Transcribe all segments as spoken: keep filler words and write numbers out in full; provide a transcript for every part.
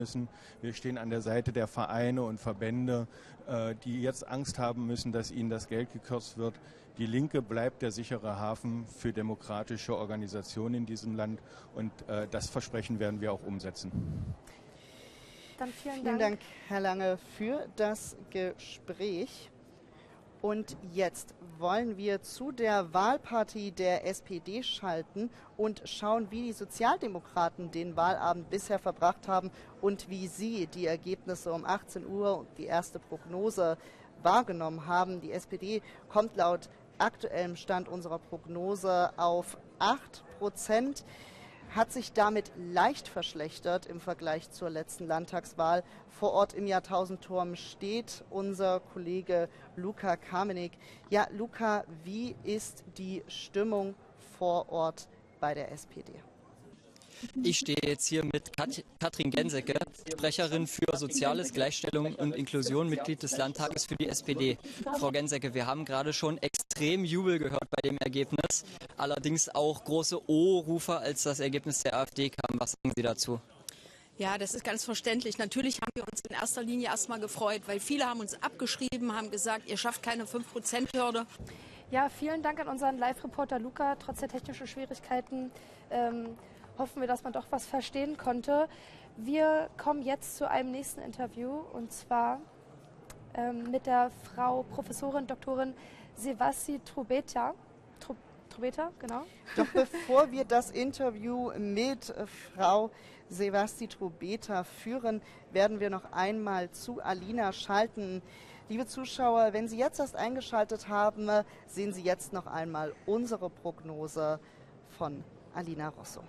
müssen. Wir stehen an der Seite der Vereine und Verbände, die jetzt Angst haben müssen, dass ihnen das Geld gekürzt wird. Die Linke bleibt der sichere Hafen für demokratische Organisationen in diesem Land und das Versprechen werden wir auch umsetzen. Dann vielen, vielen Dank. Dank, Herr Lange, für das Gespräch. Und jetzt wollen wir zu der Wahlparty der S P D schalten und schauen, wie die Sozialdemokraten den Wahlabend bisher verbracht haben und wie sie die Ergebnisse um achtzehn Uhr und die erste Prognose wahrgenommen haben. Die S P D kommt laut aktuellem Stand unserer Prognose auf acht Prozent. Hat sich damit leicht verschlechtert im Vergleich zur letzten Landtagswahl. Vor Ort im Jahrtausendturm steht unser Kollege Luca Kamenik. Ja, Luca, wie ist die Stimmung vor Ort bei der S P D? Ich stehe jetzt hier mit Kat Katrin Gensecke, Sprecherin für Soziales, Gleichstellung und Inklusion, Mitglied des Landtages für die S P D. Frau Gensecke, wir haben gerade schon extrem Jubel gehört bei dem Ergebnis, allerdings auch große O-Rufe, als das Ergebnis der AfD kam. Was sagen Sie dazu? Ja, das ist ganz verständlich. Natürlich haben wir uns in erster Linie erstmal gefreut, weil viele haben uns abgeschrieben, haben gesagt, ihr schafft keine fünf Prozent Hürde. Ja, vielen Dank an unseren Live-Reporter Luca. Trotz der technischen Schwierigkeiten ähm, hoffen wir, dass man doch was verstehen konnte. Wir kommen jetzt zu einem nächsten Interview und zwar ähm, mit der Frau Professorin Doktorin Sevasti Trubeta. Tru Trubeta, genau. Doch bevor wir das Interview mit äh, Frau Sevasti Trubeta führen, werden wir noch einmal zu Alina schalten. Liebe Zuschauer, wenn Sie jetzt erst eingeschaltet haben, sehen Sie jetzt noch einmal unsere Prognose von Alina Rosso.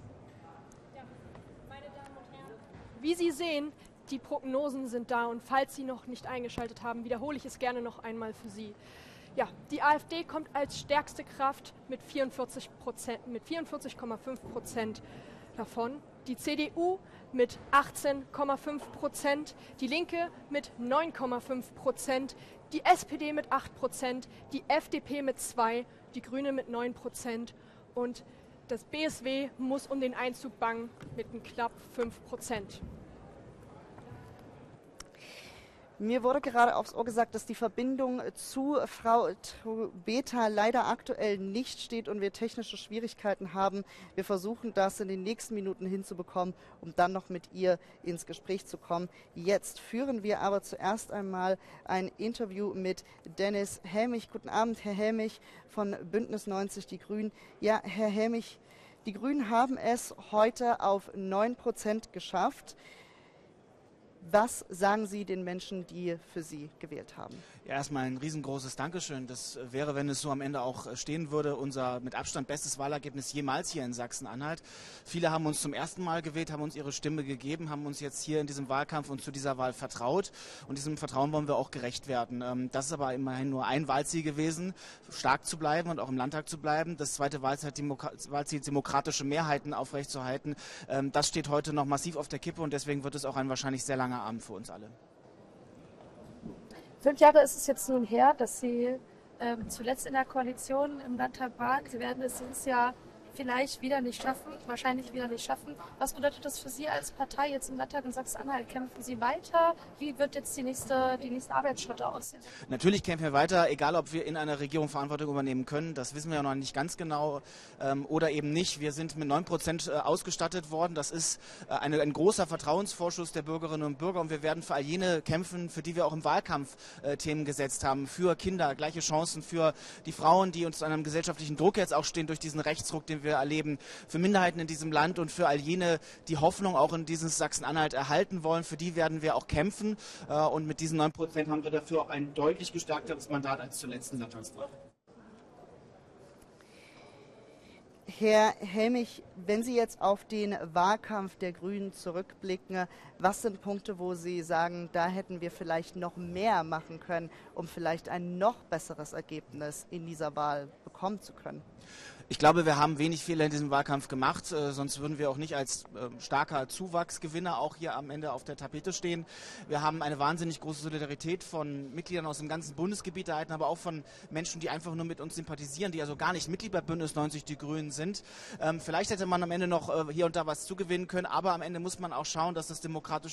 Wie Sie sehen, die Prognosen sind da und falls Sie noch nicht eingeschaltet haben, wiederhole ich es gerne noch einmal für Sie. Ja, die AfD kommt als stärkste Kraft mit vierundvierzig Prozent, mit vierundvierzig Komma fünf Prozent davon. Die C D U mit achtzehn Komma fünf Prozent, die Linke mit neun Komma fünf Prozent, die S P D mit acht Prozent, die F D P mit zwei, die Grüne mit neun Prozent und das B S W muss um den Einzug bangen mit knapp fünf Prozent. Mir wurde gerade aufs Ohr gesagt, dass die Verbindung zu Frau Trubeta leider aktuell nicht steht und wir technische Schwierigkeiten haben. Wir versuchen das in den nächsten Minuten hinzubekommen, um dann noch mit ihr ins Gespräch zu kommen. Jetzt führen wir aber zuerst einmal ein Interview mit Dennis Helmich. Guten Abend, Herr Helmich von Bündnis neunzig Die Grünen. Ja, Herr Helmich, die Grünen haben es heute auf neun Prozent geschafft. Was sagen Sie den Menschen, die für Sie gewählt haben? Ja, erstmal ein riesengroßes Dankeschön. Das wäre, wenn es so am Ende auch stehen würde, unser mit Abstand bestes Wahlergebnis jemals hier in Sachsen-Anhalt. Viele haben uns zum ersten Mal gewählt, haben uns ihre Stimme gegeben, haben uns jetzt hier in diesem Wahlkampf und zu dieser Wahl vertraut. Und diesem Vertrauen wollen wir auch gerecht werden. Das ist aber immerhin nur ein Wahlziel gewesen, stark zu bleiben und auch im Landtag zu bleiben. Das zweite Wahlziel, Wahlziel demokratische Mehrheiten aufrechtzuerhalten. Das steht heute noch massiv auf der Kippe und deswegen wird es auch ein wahrscheinlich sehr langer Abend für uns alle. Fünf Jahre ist es jetzt nun her, dass Sie ähm, zuletzt in der Koalition im Landtag waren. Sie werden es dieses Jahr vielleicht wieder nicht schaffen, wahrscheinlich wieder nicht schaffen. Was bedeutet das für Sie als Partei jetzt im Landtag in Sachsen-Anhalt? Kämpfen Sie weiter? Wie wird jetzt die nächste, die nächste Arbeitsschritte aussehen? Natürlich kämpfen wir weiter, egal ob wir in einer Regierung Verantwortung übernehmen können. Das wissen wir ja noch nicht ganz genau ähm, oder eben nicht. Wir sind mit neun Prozent äh, ausgestattet worden. Das ist äh, eine, ein großer Vertrauensvorschuss der Bürgerinnen und Bürger und wir werden für all jene kämpfen, für die wir auch im Wahlkampf äh, Themen gesetzt haben. Für Kinder, gleiche Chancen, für die Frauen, die uns einem gesellschaftlichen Druck jetzt auch stehen durch diesen Rechtsruck, den wir wir erleben, für Minderheiten in diesem Land und für all jene, die Hoffnung auch in dieses Sachsen-Anhalt erhalten wollen, für die werden wir auch kämpfen. Und mit diesen neun Prozent haben wir dafür auch ein deutlich gestärkteres Mandat als zur letzten Landtagswahl. Herr Helmich, wenn Sie jetzt auf den Wahlkampf der Grünen zurückblicken, was sind Punkte, wo Sie sagen, da hätten wir vielleicht noch mehr machen können, um vielleicht ein noch besseres Ergebnis in dieser Wahl bekommen zu können? Ich glaube, wir haben wenig Fehler in diesem Wahlkampf gemacht, äh, sonst würden wir auch nicht als äh, starker Zuwachsgewinner auch hier am Ende auf der Tapete stehen. Wir haben eine wahnsinnig große Solidarität von Mitgliedern aus dem ganzen Bundesgebiet erhalten, aber auch von Menschen, die einfach nur mit uns sympathisieren, die also gar nicht Mitglied bei Bündnis neunzig Die Grünen sind. Ähm, vielleicht hätte man am Ende noch äh, hier und da was zugewinnen können, aber am Ende muss man auch schauen, dass das demokratische